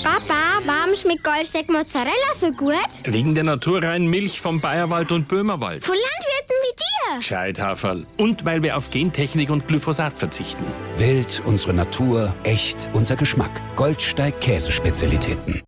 Papa, warum schmeckt Goldsteak Mozzarella so gut? Wegen der naturreinen Milch vom Bayerwald und Böhmerwald. Von Landwirten wie dir. Gescheithaferl. Und weil wir auf Gentechnik und Glyphosat verzichten. Wild, unsere Natur, echt, unser Geschmack. Goldsteig Käsespezialitäten.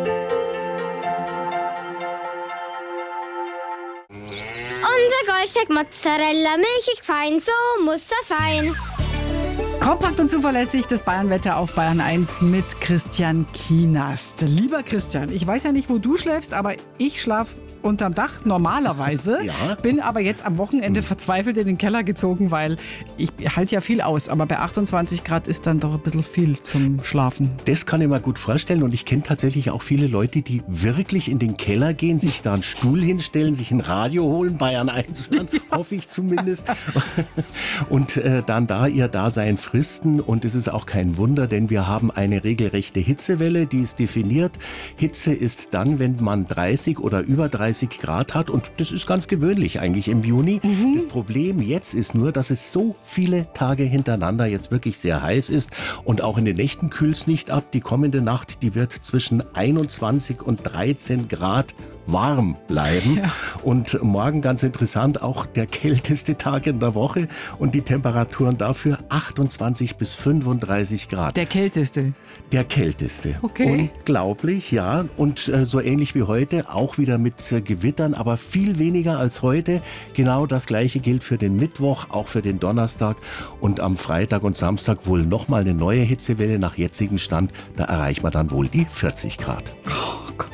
Unser Goldsteak Mozzarella, milchig fein, so muss das sein. Kompakt und zuverlässig das Bayernwetter auf Bayern 1 mit Christian Kienast. Lieber Christian, ich weiß ja nicht, wo du schläfst, aber ich schlafe unterm Dach normalerweise. Ja. Bin aber jetzt am Wochenende verzweifelt in den Keller gezogen, weil ich halte ja viel aus. Aber bei 28 Grad ist dann doch ein bisschen viel zum Schlafen. Das kann ich mir gut vorstellen und ich kenne tatsächlich auch viele Leute, die wirklich in den Keller gehen, sich da einen Stuhl hinstellen, sich ein Radio holen, Bayern 1 hören, hoffe ich zumindest, und dann da ihr Dasein fristen. Und es ist auch kein Wunder, denn wir haben eine regelrechte Hitzewelle, die ist definiert. Hitze ist dann, wenn man 30 oder über 30 Grad hat, und das ist ganz gewöhnlich eigentlich im Juni. Das Problem jetzt ist nur, dass es so viele Tage hintereinander jetzt wirklich sehr heiß ist und auch in den Nächten kühlt es nicht ab. Die kommende Nacht, die wird zwischen 21 und 13 Grad warm bleiben. Ja. Und morgen, ganz interessant, auch der kälteste Tag in der Woche und die Temperaturen dafür 28 bis 35 Grad. Der kälteste? Der kälteste. Okay. Unglaublich, ja. Und so ähnlich wie heute, auch wieder mit Gewittern, aber viel weniger als heute. Genau das Gleiche gilt für den Mittwoch, auch für den Donnerstag und am Freitag und Samstag wohl nochmal eine neue Hitzewelle nach jetzigem Stand. Da erreichen wir dann wohl die 40 Grad. Oh Gott.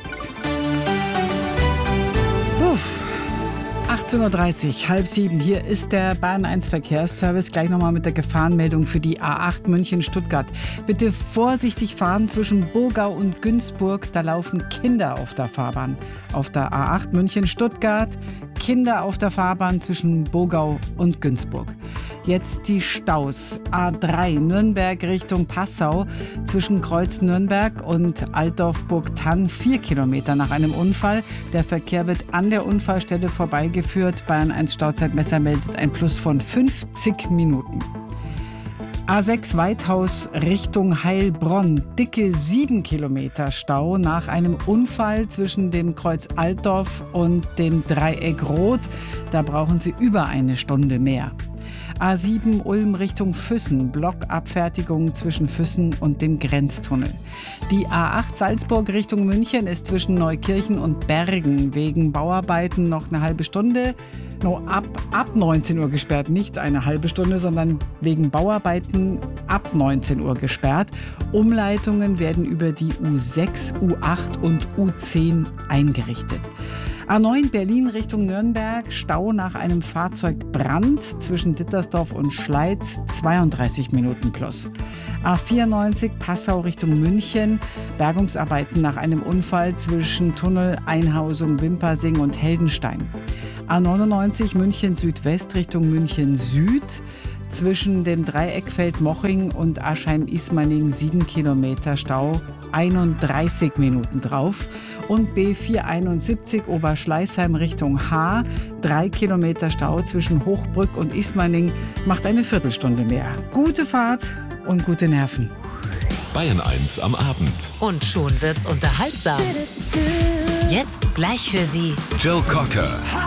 18.30 Uhr, halb sieben. Hier ist der Bayern 1 Verkehrsservice. Gleich nochmal mit der Gefahrenmeldung für die A8 München-Stuttgart. Bitte vorsichtig fahren zwischen Burgau und Günzburg. Da laufen Kinder auf der Fahrbahn. Auf der A8 München-Stuttgart Kinder auf der Fahrbahn zwischen Burgau und Günzburg. Jetzt die Staus. A3 Nürnberg Richtung Passau zwischen Kreuz Nürnberg und Altdorf-Burgthann 4 Kilometer nach einem Unfall. Der Verkehr wird an der Unfallstelle vorbeigeführt. Bayern 1 Stauzeitmesser meldet ein Plus von 50 Minuten. A6 Weithaus Richtung Heilbronn. Dicke 7 Kilometer Stau nach einem Unfall zwischen dem Kreuz Altdorf und dem Dreieck Rot. Da brauchen Sie über eine Stunde mehr. A7 Ulm Richtung Füssen, Blockabfertigung zwischen Füssen und dem Grenztunnel. Die A8 Salzburg Richtung München ist zwischen Neukirchen und Bergen wegen Bauarbeiten noch eine halbe Stunde. Ab 19 Uhr gesperrt, nicht eine halbe Stunde, sondern wegen Bauarbeiten ab 19 Uhr gesperrt. Umleitungen werden über die U6, U8 und U10 eingerichtet. A9 Berlin Richtung Nürnberg, Stau nach einem Fahrzeugbrand zwischen Dittersdorf und Schleiz, 32 Minuten plus. A94 Passau Richtung München, Bergungsarbeiten nach einem Unfall zwischen Tunnel, Einhausung, Wimpersing und Heldenstein. A99 München Südwest Richtung München Süd, zwischen dem Dreieckfeld Moching und Aschheim-Ismaning 7 Kilometer Stau, 31 Minuten drauf. Und B471 Oberschleißheim Richtung Haar, 3 Kilometer Stau zwischen Hochbrück und Ismaning, macht eine Viertelstunde mehr. Gute Fahrt und gute Nerven. Bayern 1 am Abend. Und schon wird's unterhaltsam. Jetzt gleich für Sie Joe Cocker.